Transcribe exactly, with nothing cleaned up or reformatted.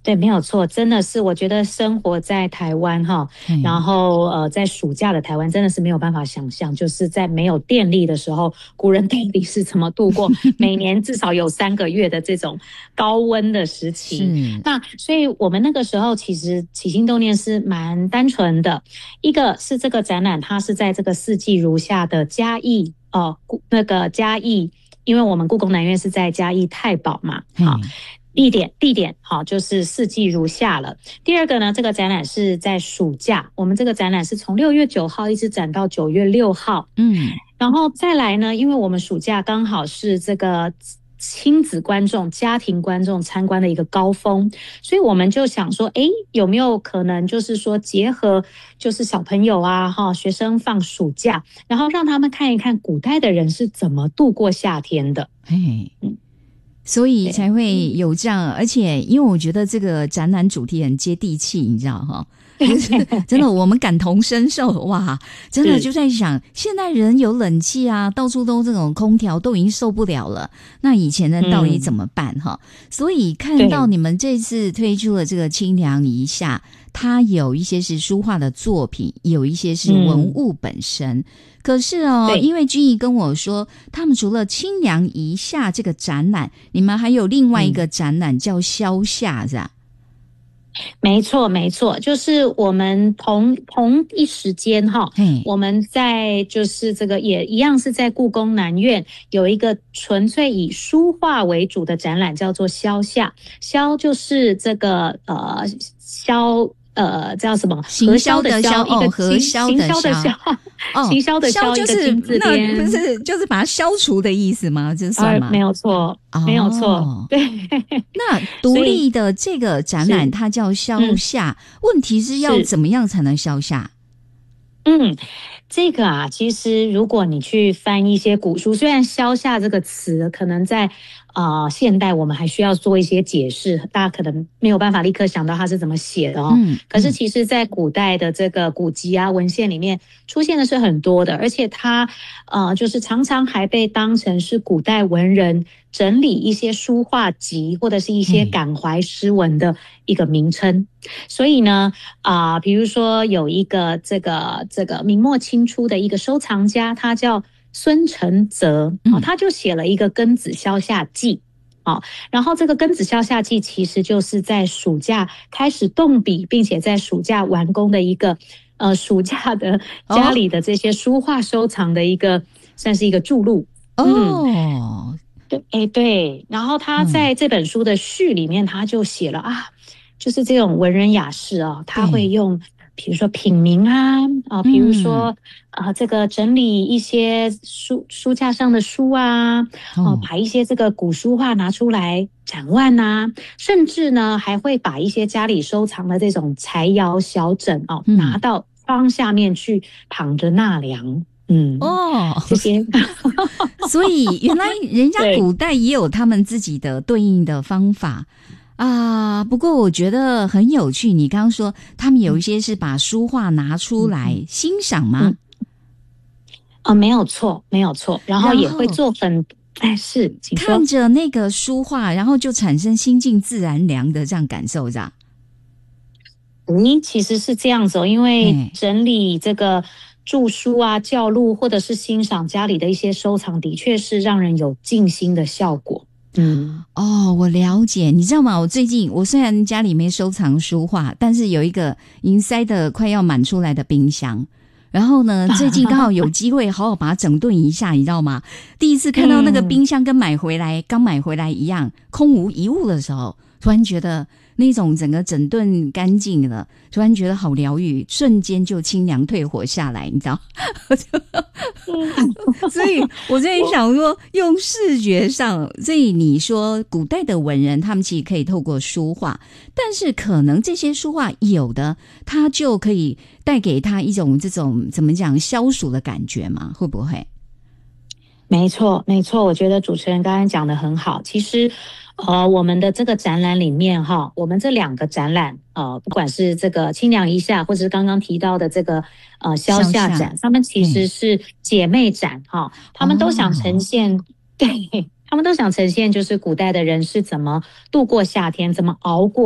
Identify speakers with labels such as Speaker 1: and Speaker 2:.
Speaker 1: 对，没有错，真的是我觉得生活在台湾哈，然后呃，在暑假的台湾真的是没有办法想象，就是在没有电力的时候，古人到底是怎么度过每年至少有三个月的这种高温的时期。那所以我们那个时候其实起心动念是蛮单纯的，一个是这个展览它是在这个四季如夏的嘉义哦、呃，那个嘉义，因为我们故宫南院是在嘉义太保嘛，好。地点地点好，就是四季如夏了。第二个呢，这个展览是在暑假，我们这个展览是从六月九号一直展到九月六号。嗯，然后再来呢，因为我们暑假刚好是这个亲子观众、家庭观众参观的一个高峰，所以我们就想说，诶，有没有可能就是说结合就是小朋友啊，哈，学生放暑假，然后让他们看一看古代的人是怎么度过夏天的。
Speaker 2: 嘿，嗯。所以才会有这样，而且因为我觉得这个展览主题很接地气，你知道哈，真的我们感同身受，哇，真的就在想，现在人有冷气啊，到处都这种空调都已经受不了了，那以前人到底怎么办哈、嗯？所以看到你们这次推出了这个清凉一下，它有一些是书画的作品，有一些是文物本身。嗯，可是哦，因为君怡跟我说，他们除了清凉一下这个展览，你们还有另外一个展览叫消夏，是吧？
Speaker 1: 没错，没错，就是我们同同一时间哈，我们在就是这个也一样是在故宫南院有一个纯粹以书画为主的展览，叫做消夏。消就是这个呃消。呃，叫什么？
Speaker 2: 行销的销，
Speaker 1: 一个
Speaker 2: 核销的销，
Speaker 1: 行销的销，一个金字边，
Speaker 2: 那不是就是把它消除的意思吗？这算吗？
Speaker 1: 呃、没有错，哦、没有错。对，
Speaker 2: 那独立的这个展览它叫消夏，嗯、问题是要怎么样才能消夏？
Speaker 1: 嗯。这个啊，其实如果你去翻一些古书，虽然消夏这个词可能在呃现代我们还需要做一些解释，大家可能没有办法立刻想到它是怎么写的哦。嗯、可是其实在古代的这个古籍啊文献里面出现的是很多的，而且它呃就是常常还被当成是古代文人整理一些书画集或者是一些感怀诗文的一个名称。嗯、所以呢啊、呃，比如说有一个这个这个明末清初的一个收藏家，他叫孙承泽，哦、他就写了一个《庚子消夏记》。哦，然后这个《庚子消夏记》其实就是在暑假开始动笔，并且在暑假完工的一个呃暑假的家里的这些书画收藏的一个、哦、算是一个注录。
Speaker 2: 哦。嗯，
Speaker 1: 对，哎，对，然后他在这本书的序里面，他就写了、嗯、啊，就是这种文人雅士啊，他会用，比如说品茗啊，啊，比如说、嗯、啊，这个整理一些书书架上的书啊，哦、啊，把一些这个古书画拿出来展望啊，甚至呢，还会把一些家里收藏的这种柴窑小枕哦、啊嗯，拿到窗下面去躺着纳凉。嗯
Speaker 2: 哦，
Speaker 1: 这些，
Speaker 2: 所以原来人家古代也有他们自己的对应的方法啊。不过我觉得很有趣，你刚刚说他们有一些是把书画拿出来、嗯、欣赏吗？嗯
Speaker 1: 啊、呃，没有错，没有错，然后也会做很。哎，是
Speaker 2: 看着那个书画，然后就产生心静自然凉的这样感受，是吧？
Speaker 1: 嗯，其实是这样子哦，因为整理这个著书啊、教录，或者是欣赏家里的一些收藏，的确是让人有静心的效果。嗯，
Speaker 2: 哦，我了解。你知道吗？我最近我虽然家里没收藏书画，但是有一个已经塞得快要满出来的冰箱。然后呢，最近刚好有机会好好把它整顿一下，你知道吗？第一次看到那个冰箱跟买回来、嗯、刚买回来一样，空无一物的时候，突然觉得那种整个整顿干净了，突然觉得好疗愈，瞬间就清凉退火下来，你知道？所以我在想说，用视觉上，所以你说古代的文人他们其实可以透过书画，但是可能这些书画有的他就可以带给他一种这种怎么讲消暑的感觉吗？会不会？
Speaker 1: 没错，没错，我觉得主持人刚才讲得很好。其实，呃，我们的这个展览里面哈，我们这两个展览，呃，不管是这个清凉一下，或者是刚刚提到的这个呃消夏展，他们其实是姐妹展哈，他们都想呈现，哦、对，他们都想呈现就是古代的人是怎么度过夏天，怎么熬过。